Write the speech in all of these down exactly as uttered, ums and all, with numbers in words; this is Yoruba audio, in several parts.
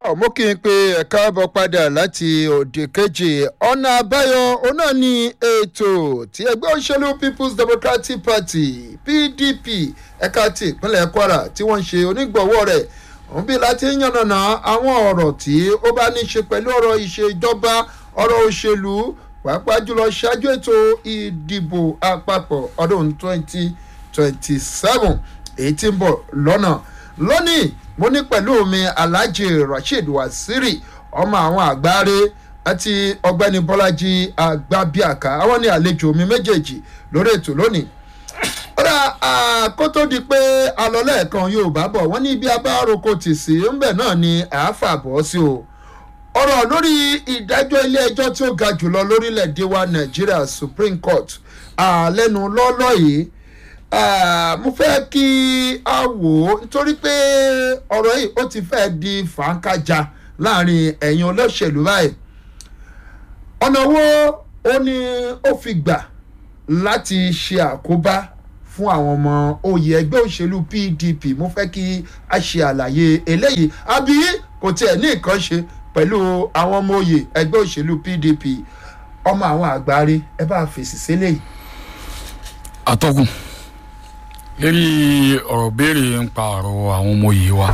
mo kí n pé ẹ̀ka bọ̀ padà láti òde kejì ọ̀nà àbáyọ òun náà ni ètò tí ẹgbẹ́ òṣèlú people's democratic party P D P ẹ̀ka ti ìpínlẹ̀ Kwara tí wọ́n ń ṣe onígbọ̀wọ́ rẹ̀ òun bí láti yànnàná àwọn ọ̀rọ̀ tí ó bá ní ṣe pẹ̀lú ọ̀rọ̀ ìṣèjọba ọ̀rọ̀ òṣèlú pàápàá jùlọ ṣáájú ètò ìdìbò àpapọ̀ ọdún twenty twenty seven èyí tí ń bọ̀ lọ́nà lónìí mo ní pẹ̀lú mi Alhaji Rasheed Wasiri ọmọ àwọn àgbáre àti ọ̀gbẹ́ni Bọ́lájí Àgbàbíàká àwọn ní àlejò mi méjèèjì lórí ètò lónìí. ọ̀rọ̀ kó tó di pé alọ́lẹ̀ kan Yorùbá bọ̀ wọ́n ní ibi abároko tì sí ńbẹ̀ náà ni àáfà bọ́ sí o. ọ̀rọ̀ lórí ìdájọ́ ilé ẹjọ́ tí ó ga jùlọ lórílẹ̀‐èdè wa Nàìjíríà Supreme Court àlẹ́nu lọ́lọ́ yìí. Uh, mo fẹ́ kí a wò ó nítorí pé ọ̀rọ̀ yìí ó ti fẹ́ di fàákàjà láàrin ẹ̀yin olóṣèlú báyìí. ọ̀nà wo ó ní ó fi gbà láti ṣe àkóbá fún àwọn ọmọ oyè ẹgbẹ́ òṣèlú P D P mo fẹ́ kí a ṣe àlàyé eléyìí àbí kò tiẹ̀ ní nǹkan ṣe pẹ̀lú àwọn ọmọ oyè ẹgbẹ́ òṣèlú P D P ọmọ àwọn àgbáre ẹ bá fèsì sílẹ̀ yìí. atọ́kùn lérí ọ̀rọ̀ béèrè ń pa ọ̀rọ̀ àwọn ọmọ yìí wa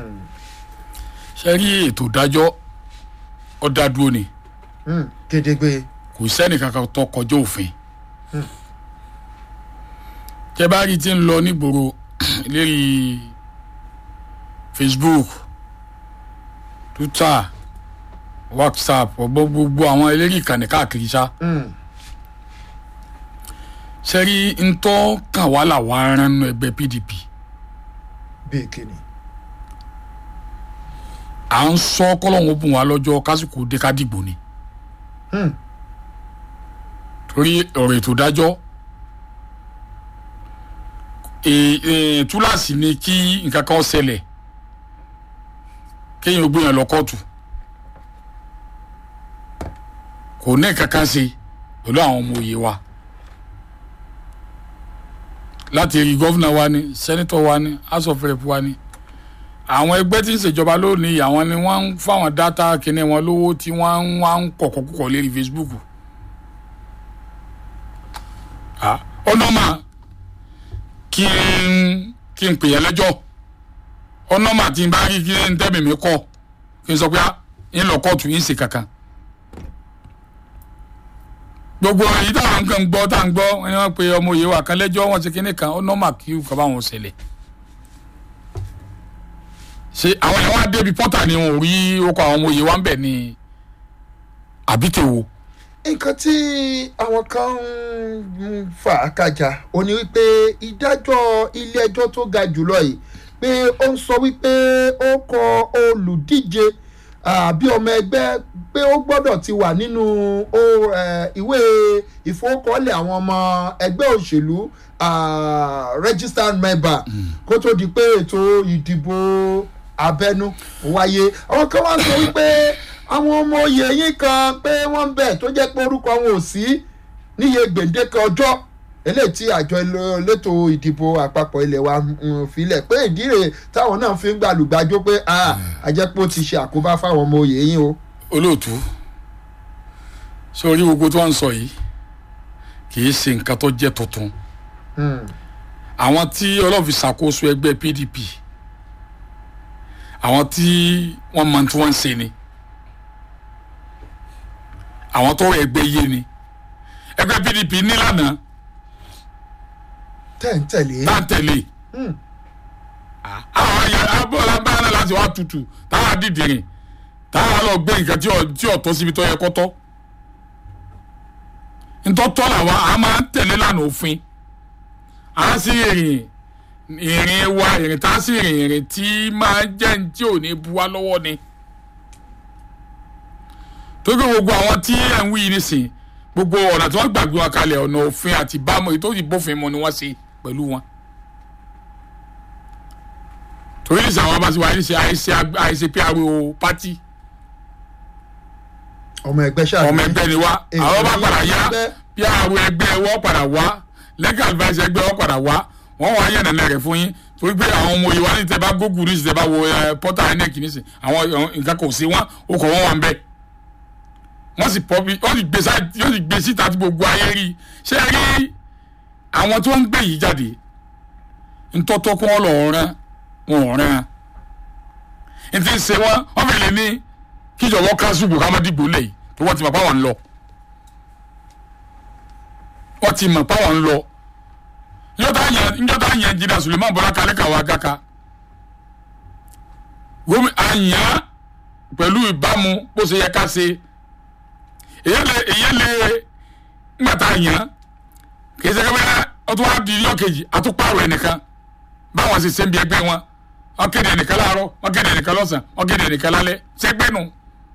ṣe rí ètò ìdájọ́ ó dá dúró ni gédégbé kò sẹ́ni kankan tó kọjá òfin tẹ́ bá rí tí ń lọ nígboro lérí Facebook Twitter WhatsApp ọ̀bọ gbogbo àwọn eléyìí ìkànnì káàkiri ṣá. sẹ́rí ntọ́ kan wà là wà ránú ẹgbẹ́ P D P. bíi kíni. à ń sọ kọ́lọ́hún bùn wá lọ́jọ́ kásìkò dé ká dìbò ni. torí ọ̀rọ̀ ètò ìdájọ́ túláàsì ni kí nǹkan kan ṣẹlẹ̀ kéèyàn gbé yàn lọ kóòtù kò ní nǹkan kan ṣe pẹ̀lú àwọn ọmọ òye wa. láti rí gọ́fúnà wa ni sẹ́nitọ̀ wa ni house of rep wa ni àwọn ẹgbẹ́ tí ń ṣèjọba lónìí àwọn ni wọ́n ń fáwọn dátà kìíní wọn lówó tí wọ́n ń wá ń kọ̀kọ́ kúkọ̀ lérí Facebook. ọ̀nà mà kí n kí n pè é lẹ́jọ́ ọ̀nà mà tí n bá rí kí n tẹ́mi mi kọ́ kí n sọ pé ń lọ kóòtù yín ṣe kankan. gbogbo èyí táwọn nǹkan gbọ́ tá à ń gbọ́ wọ́n wọ́n pe ọmọ òye wa kan lẹ́jọ́ wọ́n ti kíní kan ó nọ́mà kí nǹkan bá wọn ṣẹlẹ̀. ṣé àwọn yẹn wá débi pọ́tà ni wọn ò rí okò àwọn ọmọ òye wa ń bẹ̀ ni àbí tèwo. nǹkan tí àwọn kan ń fà á kájà ó ní wípé ìdájọ́ ilé ẹjọ́ tó ga jùlọ yìí pé ó ń sọ wípé ó kọ olùdíje àbí ọmọ ẹgbẹ́ pé ó gbọ́dọ̀ ti wà nínú ìwé ìfowókọ́lẹ̀ àwọn ọmọ ẹgbẹ́ òṣèlú registered member kó tó di pé ètò ìdìbò abẹ́nú wáyé. àwọn kan wá sọ wípé àwọn ọmọ oyè yín kan pé wọ́n ń bẹ̀ tó jẹ́ pé orúkọ wọn ò sí níye gbèǹdéke ọjọ́ eléyìí tí àjọ elétò ìdìbò àpapọ̀ ilẹ̀ wa filẹ̀ pé ìdí rẹ̀ táwọn náà fi ń gbàlùgbàjò pé àjẹpọ̀ ti ṣe àkóbá fáwọn ọmọ òye yín o. olóòtú sórí gbogbo tí wọ́n ń sọ yìí kì í ṣe nǹkan tó jẹ́ tuntun. àwọn tí Ọlọ́run fi ṣàkóso ẹgbẹ́ P D P àwọn tí wọ́n mọ tí wọ́n ń ṣe ni àwọn tó ẹgbẹ́ yé ni ẹgbẹ́ P D P nílànà tẹ̀ǹtẹ̀lé. tẹ̀ǹtẹ̀lé. àwọn ayé abọ́lá bá náà láti wá tutù táwa dìdìrín táwa lọ gbé nǹkan tí ò tọ́ síbi tó yẹ kó tọ́. ntọ́tọ́ làwa a máa ń tẹ̀lé lánàá òfin. a sì rìn ìrìn wa ìrìn tá a sì rìn ìrìn tí máa jẹ́ ní tí ò ní bu wá lọ́wọ́ ni. tó gbé gbogbo àwọn tí ẹ̀ ń wí nísìn gbogbo ọ̀nà tí wọ́n gbàgbé wọn kalẹ̀ ọ̀nà òfin àti bámu èyí tó ti bófin mu ni wọ́n ṣe pẹ̀lú wọn. torí ìṣe àwọn abáṣe wa àìṣe àìṣe P R O pátì. ọmọ ẹgbẹ́ ṣáà ọmọ ẹgbẹ́ ni wá àwọn bá padà yá P R O ẹgbẹ́ wọ́n padà wá legal advice ẹgbẹ́ wọ́n padà wá wọ́n wá yẹn nàná rẹ̀ fún yín torí pé àwọn ọmọ ìwà ní tẹ bá gógùn ní tẹ bá wo pọ́tà inec nísìn àwọn nǹkan kò sí wọn ó kọ̀ wọ́n wà ń bẹ̀ wọ́n sì pọ́ bí wọ́n sì gbé síta tí gbogbo ayé rí ṣé rí àwọn tí wọ́n ń gbé yìí jáde ntọ́tọ́ kí wọ́n lọ rán wọn ò rán n ti ṣe wọn wọ́n fẹ́lẹ̀ ní kíjọba káṣù bò ká má dìbò lẹ́yìn tó wọ́n ti mọ̀ páwọn ń lọ wọ́n ti mọ̀ páwọn ń lọ njọta yẹn njọta yẹn jìnnà Suleiman Bọ́lá Kalẹ́ kàwé agaka gómi àyàn pẹ̀lú ìbámu bó ṣe yẹ ká ṣe èyàn lè èyàn lè ngbàtà àyàn kìí ṣe kẹ́kẹ́ ọtún wá di yọ kejì àtúpàrọ̀ ẹnìkan báwọn ṣe ṣe ń bí ẹgbẹ́ wọn wọn kéde ẹnìkan láàárọ̀ wọn kéde ẹnìkan lọ́sàn wọn kéde ẹnìkan lálẹ́ ṣẹgbẹ́ nù.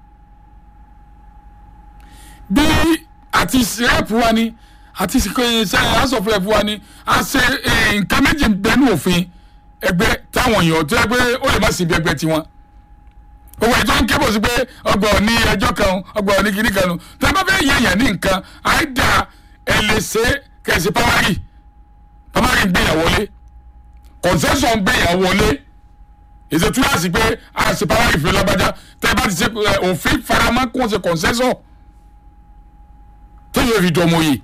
bí àti rẹ́pù wa ni àti sẹ́yìn asọ̀fúnlẹ̀ fún wa ni a ṣe nǹkan méjì bẹ́ẹ̀ ní òfin ẹgbẹ́ táwọn èèyàn tó yẹ pé ó lè má sí ibi ẹgbẹ́ tiwọn. òwò ẹjọ́ ń kébò sí pé ọgbọ̀n ní ẹjọ́ kan ọgbọ̀n ní kìíní kan nù tí a bá fẹ́ yẹ̀yàn ní nǹkan àìdá ẹ̀ lè ṣe kẹ̀sì pàmárì pàmárì ń gbéyàwó lé concession ń gbéyàwó lé èsì túláàsì pé a ṣe pàmárì fún lágbájá tẹ́ bá ti ṣe òfin faramọ́ kó ṣe concession tó yẹ fi dọ̀mọ̀ yìí.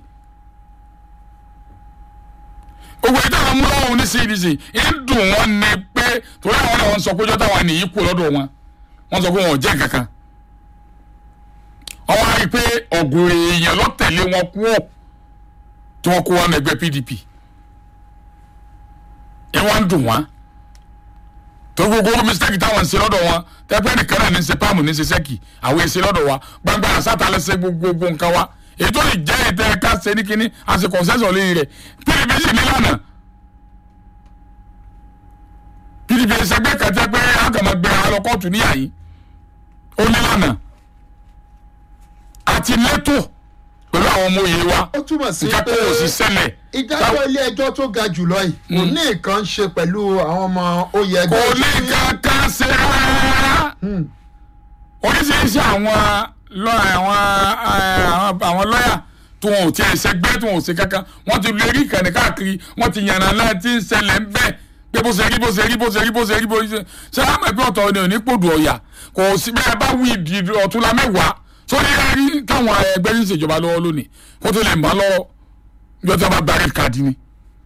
owó ẹ̀dá àwọn múlọ́wọ́ ní C D C ń dùn wọ́n ní pé torí àwọn náà wọ́n sọ pé jọ́tà wà ní ikú lọ́dọ̀ wọn wọ́n sọ pé wọn ò jẹ́ kankan. wọ́n wá rí i pé ọ̀gùrì èèyàn ló tẹ̀lé wọn kú ọ̀ tí wọ́n kó wọn ní ẹgbẹ́ P D P. ẹ wá ń dùn wọ́n tó gbogbo mistake táwọn ń ṣe lọ́dọ̀ wọn tẹ́pẹ́ nìkan náà ní ṣe páàmù ní ṣe sẹ́kì àwọn èsì lọ́dọ̀ wa gbangba àṣàtà lẹ́sẹ̀ gbogbo nǹkan wa ètò lè jẹ́ ètò ẹ̀ka ṣe ní kínní àti concession lórí rẹ̀ P D P sì ní lánàá P D P ṣẹgbẹ́ kẹtẹ pé àgàmọ̀gbẹ́ alọ́kọ́tù níyàyí ó ní lánàá àti lẹ́tọ̀ pẹ̀lú àwọn ọmọ òye wa ó túmọ̀ sí pé nǹkan kò sí ṣẹlẹ̀. ìdájọ́ ilé ẹjọ́ tó ga jùlọ yìí kò ní nǹkan ṣe pẹ̀lú àwọn ọmọ oyè ẹgbẹ́ kò ní kankan ṣe rárá oríṣiríṣi àwọn lọ́yà àwọn àwọn lọ́yà tí wọn ò tiẹ̀ ṣẹgbẹ́ tí wọn ò ṣe kankan wọ́n ti lè rí ìkànnì káàkiri wọ́n ti yànnà náà tí ń ṣẹlẹ̀ ń bẹ́ẹ̀ pé bó ṣe rí bó ṣe rí bó ṣe rí bó ṣe rí bó ṣe ṣe àmọ́ ẹgbẹ́ ọ̀tọ̀ ni ò ní pòdù ọ̀yà kò sí bẹ́ẹ̀ bá wí ìdí ọ̀túnla mẹ́wàá sórí rí káwọn ẹgbẹ́ ń ṣèjọba lọ́wọ́ lónìí kó tó lè mọ́ lọ́wọ́ ìjọ tí wọ́n bá gbárí káàdì ni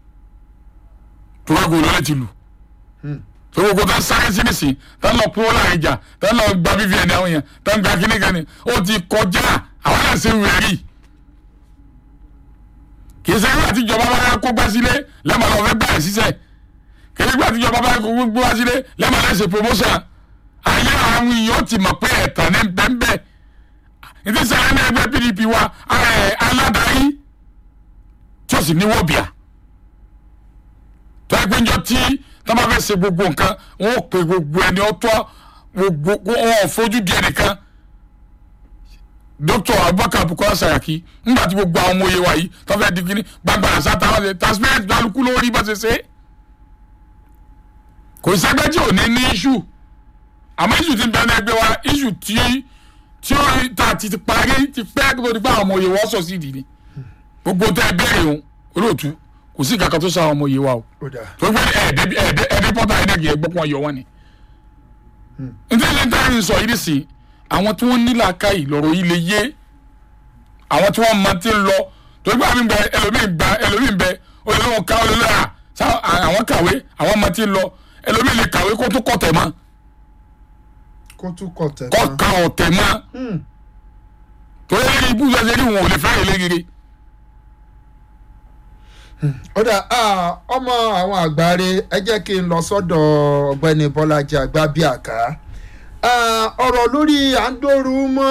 tó bá gòlò láti lù tó gbogbo tá sáré sí nìsín tá lọ kú ọlá ìjà tá lọ gba bíbí ẹni àwọn yẹn tá ń gba kíní kan ni ó ti kọjá àwọn náà ṣe wẹ̀ rí kì í ṣe nígbà tí ìjọba bá kó gbá sílé lẹ́mọ̀ lọ fẹ́ bẹ̀rẹ̀ síṣẹ́ kì í ṣe nígbà tí ìjọba bá kó gbá sílé lẹ́mọ̀ lọ ṣe promotion ayé àwọn èèyàn ti mọ̀ pé ẹ̀tàn ní bẹ́ẹ̀ ìdí sẹ́yìn ní ẹgbẹ́ P D P wa aládàáyí tí ó sì ní wọ́bìà tó ẹgbẹ́ njọ́ tí tó bá fẹ́ ṣe gbogbo nǹkan wọn ò pe gbogbo ẹni ọ̀tọ̀ gbogbo wọn ò fojú di ẹnìkan Dr. Abubakar Bukola Saraki nígbà tí gbogbo àwọn ọmọ oyè wa yìí tó fẹ́ di kíní gbàgbà àṣà táwọn ṣe tasmanian gbàlùkù lórí bá ṣe ṣe kò sẹ́gbẹ́ tí ò ní ní iṣu àmọ́ iṣu ti bẹ̀rẹ̀ ẹgbẹ́ wa iṣu tí tí ó ta ti ti parí ti pẹ́ tó di pé àwọn ọmọ oyè wọ́n sọ sí ìdí ni gbogbo tẹ́ ẹ bẹ̀rẹ̀ òun olóòtú kò sí kankan tó sọ àwọn ọmọ oyè wa o tó gbé ẹ̀ẹ́dẹ́ pọ́tà ẹ̀ẹ́dẹ́gì ẹgbẹ́ kan yọ wọ́n ni. nítorí ní táyà ń sọ yìí sí àwọn tí wọ́n nílò aka yìí lọ́rọ̀ yìí lè yé àwọn tí wọ́n máa ti ń lọ tó gbé àmì bẹ ẹlòmíì bẹ ẹlòmíì bẹ olólùwọ̀n ká olólùwà àwọn kàwé àwọn máa ti ń lọ ẹlòmíì lè kàwé kó tó kọ̀ tẹ̀ mọ́ kó tún kọ̀ tẹ̀ mọ́ kọ́ ka ọ̀tẹ̀ mọ́ torí ẹni ibú ṣe rí wọn ò lè fẹ́ ẹlẹ́gìrì. ọ̀dà ọmọ àwọn àgbáre ẹ jẹ́ kí n lọ sọ́dọ̀ ọ̀gbẹ́ni Bọ́lájí Àgbàbíàká ọ̀rọ̀ lórí àńdóru mọ́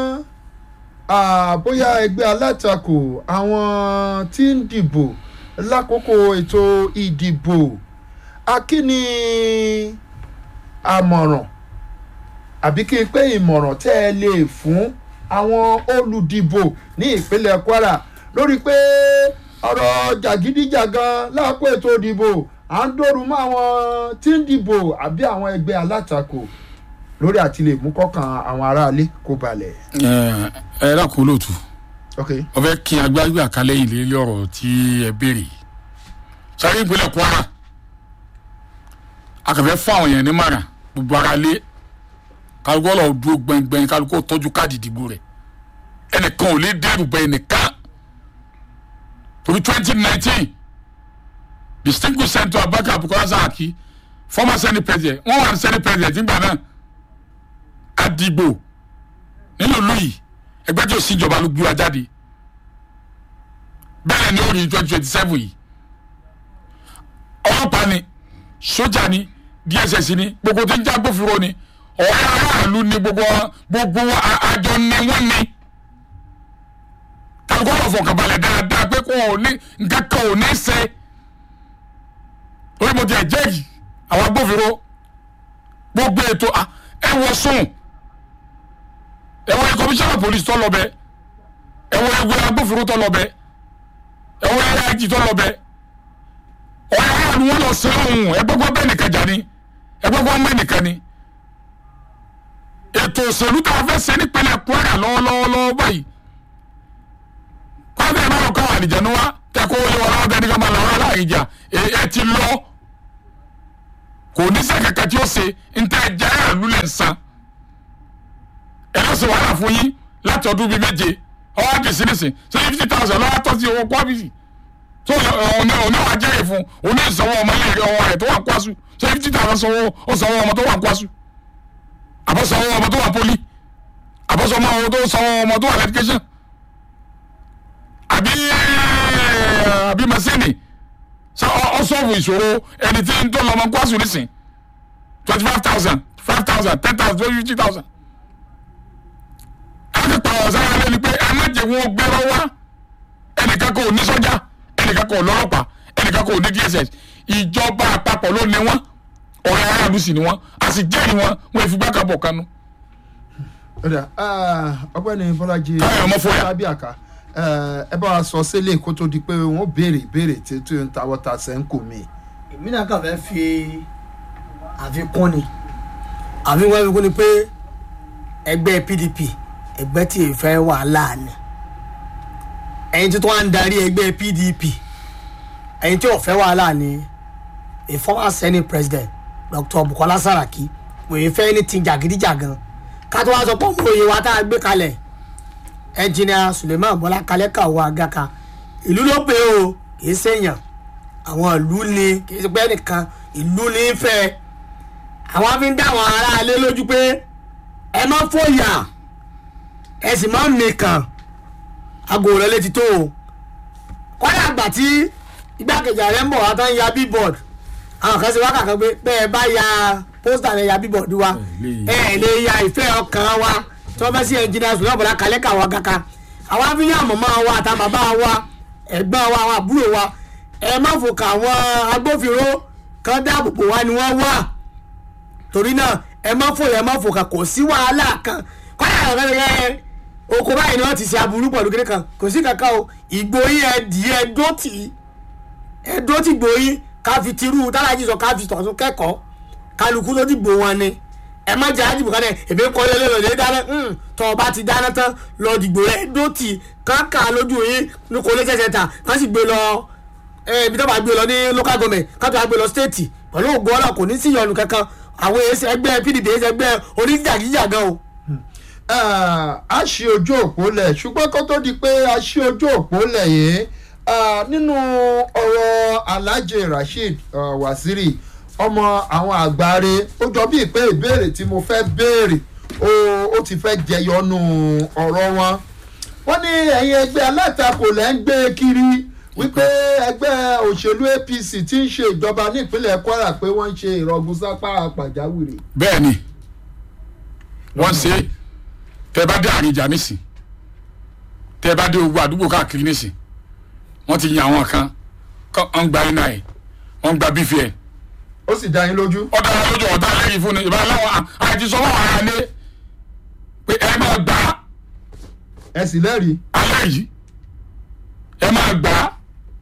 bóyá ẹgbẹ́ alátakò àwọn tí ń dìbò lákòókò ètò ìdìbò akíní àmọ̀ràn àbí kí n pé ìmọ̀ràn tẹ́ ẹ lè fún àwọn olùdìbò ní ìpínlẹ̀ Kwara lórí pé ọ̀rọ̀ jàgídíjàgan láàpọ̀ ètò ìdìbò à ń dòrú mọ́ àwọn tí ń dìbò àbí àwọn ẹgbẹ́ alátakò lórí àti lè mú kọ́kàn àwọn aráalé kó balẹ̀. ẹ ẹ dákun olóòtú ọbẹ kí agbágbé àkálẹ yìí lórí ọ̀rọ̀ tí ẹ béèrè sáré ìpínlẹ̀ Kwara akàfẹ́ fún àwọn èèyàn ní mara gbogbo ara lé kálukú ọ̀lọ́ dúró gbẹ̀ngbẹ̀ng kálukú tọ́jú káàdì ìdìbò rẹ̀ ẹnìkan ò lè dẹ́rù bẹ ẹnìkan torí twenty nineteen distinguished senator Abubakar Bukola Saraki former senate president wọ́n wà ní senate president nígbà náà àdìgbò nínú ìlú yìí ẹgbẹ́ tí ó sì ìjọba ló gbé wa jáde bẹ́ẹ̀ ni ó rí twenty twenty seven yìí ọlọ́pàá ni sójà ni D S S ni gbogbo tó ń já gbófinró ni ọ̀rẹ́ aráàlú ni gbogbo gbogbo àjọ ni wọ́n ní kálukú ọ̀rọ̀ fọkànbalẹ̀ dáadáa pé kò ní nǹkan kan ò ní ṣe orí mo ti ẹ̀ jẹ́ yìí àwọn agbófinró gbogbo ètò ẹ wọ sùn ẹ wọ kọmíṣánná pólísì tó lọ bẹ ẹ wọ ẹgbẹ́ agbófinró tó lọ bẹ ẹ wọ ẹgbẹ́ ajì tó lọ bẹ ọ̀rẹ́ aráàlú wọn lọ sí ọ̀hún ẹ gbọ́gbọ́ bẹ́ẹ̀ nìkan jà ní ẹ gbọ́gbọ́ mẹ́ nìkan ni ètò òṣèlú tá a fẹ́ ṣe nípínlẹ̀ Kwara lọ́wọ́lọ́wọ́ báyìí kwara náà kọ́ àlìjẹ̀nu wa tẹ́kọ̀ wọlé wọn lọ́wọ́ bẹ́ẹ̀ ní ká máa lọ́wọ́ aláìjà ẹ ti lọ kò ní sẹ́ kẹ̀kẹ́ tí ó ṣe ntẹ́ ẹja ẹ̀ lulẹ̀ nsán ẹ lọ sí wàhálà fún yín láti ọdún bíi méje ọwọ́ àti sínísìn ṣé fifty thousand lọ́wọ́ tọ́ sí owó kwabisi tó ọ̀nà ọ̀nà wà jẹ́rìí fún òun ní ìsanwó ọmọ ilé ọwọ́ rẹ̀ tó wà kwásù ṣé fifty thousand sanwó ó sanwó ọmọ tó wà kwásù àbọ̀sanwó ọmọ tó wà poli àbọ̀sanwó ọmọ tó sanwó ọmọ tó wà education àbí àbí masini ṣe ọsọfù ìṣòro ẹni tí ń tó lọmọ kwásù nísìn twenty five thousand five thousand ten thousand twenty fifty thousand. láti pa ọ̀sán alẹ́ ni pé ẹ má jẹ́ wọn gbẹ́rọ wá ẹnìkan kò ní sọ́jà ẹnìkan kò lọ́lọ́pàá ẹnìkan kò ní D S S ìjọba àpapọ̀ ló ní wọn ọ̀rẹ́ aráàlú sì ni wọn a sì jẹ́rìí wọn wọn fi gbàgbà bọ̀ kánú. ọ̀gbẹ́ni Bọ́lájí káyọ̀ ọmọ fọyà Abíàká ẹ bá wa sọ sílẹ̀ kó tó di pé wọ́n béèrè ìbéèrè tí tó ń tawọ́ ta sẹ́ńkù mi. èmi náà kàn fẹ́ fi àfikún ni àfikún àfikún ni pé ẹgbẹ́ P D P ẹgbẹ́ tí èyí fẹ́ wàhálà ni ẹ̀yin tí tó wá ń darí ẹgbẹ́ P D P ẹ̀yin tí ò fẹ́ wàhálà ni a former senate president Doctor Bukola Saraki wòye fẹ́ ní ti jàgídíjàgan ká tó wá sọ pé òun òye wa tá a gbé kalẹ̀ ẹnjìnìà Suleiman Bọ́lá Kalẹ́kà wọ Àgàkà ìlú ló pé o kì í ṣèyàn àwọn ìlú ni kì í ṣe pé ẹnìkan ìlú ní í fẹ́ àwọn afi ń dá àwọn aráalé lójú pé ẹ má fòyà ẹ sì má mìkan aago rẹ létí tó o kọ́lá àgbà tí igbákejì ààrẹ ń bọ̀ wá tán ya billboard àwọn kan ṣe wákà kan pé bẹ́ẹ̀ bá ya pósítà rẹ̀ ya billboard wa ẹ lè ya ìfẹ́ ọkàn wa tí wọ́n fẹ́ sí ẹnjìnìà Suleiman Bọ́lá Kalẹ́kà wọ Àgàkà àwọn afihàn mọ̀mọ́ wa àtàwọn bàbá wa ẹ̀gbọ́n wa àwọn àbúrò wa ẹ má fòkà àwọn agbófinró kan dáàbò bò wá ni wọ́n wà torí náà ẹ má fòyà ẹ má fòkà kò sí wàhálà kan kọ́lá àwọn ẹ̀rẹ́ oko báyìí ni wọ́n ti ṣe aburú pẹ̀lú kékeré kan kò sí kankan o ìgbóyin ẹ̀dì ẹ̀dọ́tì ẹ̀dọ́tì gbóyin káfi tirú tálájì sọ káfi tọ̀tún kẹ́kọ̀ọ́ kálukú ló dìbò wọn ni ẹ má jẹ́ àdìbò kan náà èmi kọ́ lé lọ́lẹ̀ dáná tọ́ ọ bá ti dáná tán lọ dìgbò rẹ̀ ẹ̀dọ́tì káàkà lójú yín ní kò lè ṣẹ̀ṣẹ̀ ta ká sì gbé lọ ibi tó bá gbé lọ ní local government ká tó bá gbé lọ state pẹ̀lú ògùn ọ̀la kò ní sí ìyọnu kankan àwọn ẹgbẹ́ P D P ẹgbẹ́ oníjàgíjàgan o. a ṣí ojú òpó lẹ̀ ṣùgbọ́n kó tó di pé a ṣí ojú òpó lẹ̀ yìí nínú ọ̀rọ̀ Alhaji Rasheed Waziri ọmọ àwọn àgbáre ó jọ bíi pé ìbéèrè tí mo fẹ́ béèrè ó ti fẹ́ jẹyọ nù ọ̀rọ̀ wọn. wọ́n ní ẹ̀yin ẹgbẹ́ alátakò lẹ́ ń gbé kiri wípé ẹgbẹ́ òṣèlú A P C tí ń ṣe ìjọba ní ìpínlẹ̀ Kwara pé wọ́n ń ṣe ìrọ̀gùn sápá pàjáwìrì. bẹ́ẹ̀ ni wọ́n ṣe tẹ́ bá dé àríjà nísìn tẹ́ bá dé ogun àdúgbò káàkiri nísìn wọ́n ti yan àwọn kan wọ́n gba iná ẹ̀ wọ́n gba bífì ẹ̀. ó sì dá yín lójú. ọ̀dà lójú ọ̀dà lẹ́yìn fún ni ìbá aláwọ̀ àti sọ́wọ́ ara lé pé ẹ máa gbà á. ẹ sì lẹ́rìí. alẹ́ yìí ẹ máa gbà á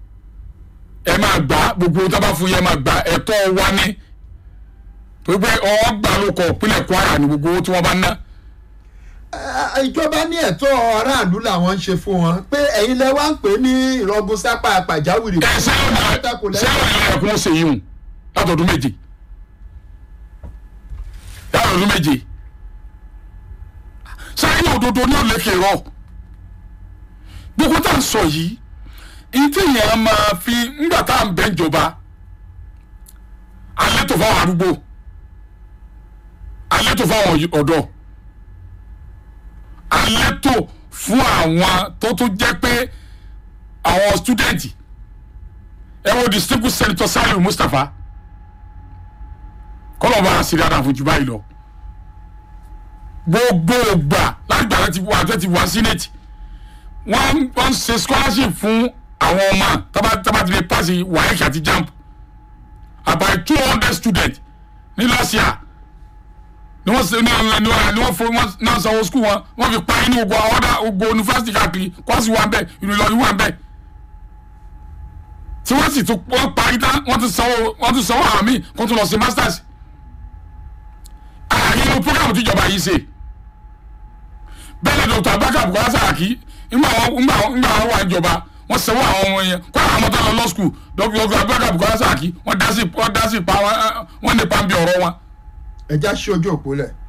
ẹ máa gbà á gbogbo tá a bá fún yẹn máa gbà ẹ̀tọ́ wa ní pé ọgbà ló kọ ìpínlẹ̀ Kwara ní gbogbo owó tí wọ́n bá ná. ìjọba ní ẹ̀tọ́ aráàlú làwọn ń ṣe fún wọn pé ẹ̀yin lẹ wá ń pè ní ìrọ̀gùn sápá pàjáwìrì. ẹ sẹ́wọ̀n náà sẹ́wọ̀n náà ẹ̀kún ṣe yìí hùn látọ̀dún méje lọ́dún méje sáyẹn òdodo ní ọ̀lẹ́kẹ̀ rọ gbogbo tá à ń sọ yìí ìdí yẹn máa fi ńgbà tá à ń bẹ́ ìjọba alẹ́ tó fáwọn arúgbó alẹ́ tó fáwọn ọ̀dọ́ alẹ́ tó fún àwọn tó tún jẹ́ pé àwọn student ẹ wo distinguished senator Saliu Mustapha kọ́lọ̀ bá a sì dáadáa fún jù báyìí lọ gbogbo ògbà lágbà láti wá àti wá senate wọ́n wọ́n ṣe scholarship fún àwọn ọmọ tábà ti lè pass WAEC àti JAMB about two hundred students ní last year ni wọ́n ṣe ní ní wọ́n fún wọn náà sanwó school wọn wọ́n fi pa inú gbogbo àwọn ọ̀dà gbogbo university káàkiri kwasi wà ń bẹ̀ Ìlọrin wà ń bẹ̀ tí wọ́n sì tún wọ́n parí tán wọ́n ti sanwó wọ́n ti sanwó àwọn míì kó tún lọ sí masters ààyè program tíjọba yìí ṣe bẹ́ẹ̀ ni Dr. Abubakar Bukola Saraki ńgbà wọn ńgbà wọn ńgbà wọn wà níjọba wọ́n sanwó àwọn ọmọ yẹn kó àwọn ọmọ tó lọ law school Dr. Abubakar Bukola Saraki wọ́n dá sí wọ́n dá sí pa wọ́n nípa ń bí ọ̀rọ̀ wọn. ẹja ṣí ojú òpó lẹ̀.